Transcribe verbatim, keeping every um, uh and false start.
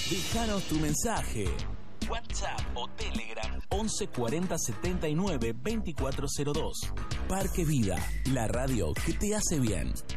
Déjanos tu mensaje. WhatsApp o Telegram once cuarenta setenta y nueve veinticuatro cero dos. Parque Vida, la radio que te hace bien.